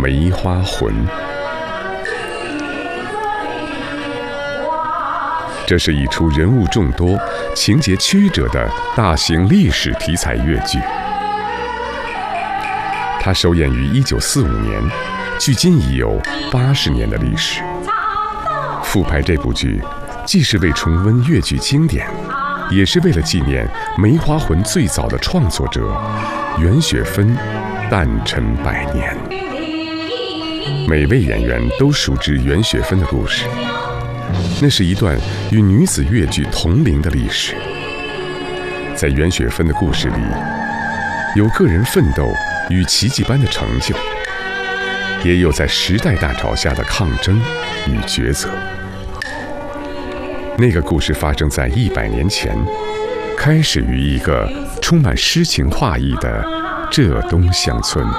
梅花魂》。这是一出人物众多、情节曲折的大型历史题材越剧。它首演于1945年，距今已有80年的历史。复拍这部剧，既是为重温越剧经典，也是为了纪念《梅花魂》最早的创作者袁雪芬诞辰100年。每位演员都熟知袁雪芬的故事，那是一段与女子越剧同龄的历史。在袁雪芬的故事里，有个人奋斗与奇迹般的成就，也有在时代大潮下的抗争与抉择。那个故事发生在100年前，开始于一个充满诗情画意的浙东乡村。